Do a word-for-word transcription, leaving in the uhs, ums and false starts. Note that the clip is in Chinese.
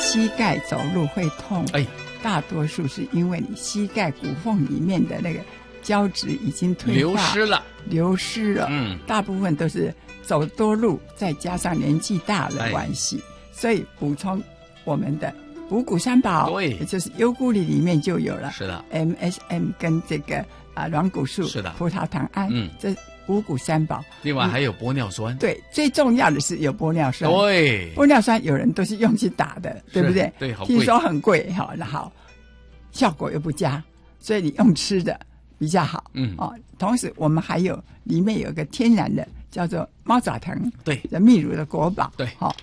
膝盖走路会痛， 哎， 大多数是因为你膝盖骨缝里面的那个胶质已经退化流失了， 流失了。 嗯， 大部分都是走多路，再加上年纪大的关系，哎、所以补充我们的五谷三宝， 对， 也就是优菇里里面就有了， 是的 ，M S M 跟这个啊软骨素， 是的， 葡萄糖胺， 嗯， 这五谷三宝。 另外还有玻尿酸， 嗯、对，最重要的是有玻尿酸。 对， 玻尿酸有人都是用去打的，对不对？ 对，好贵， 听说很贵哈，那好，效果又不佳，所以你用吃的比较好。 嗯， 哦，同时我们还有里面有个天然的叫做猫爪藤， 对， 这秘鲁的国宝， 对， 好、哦，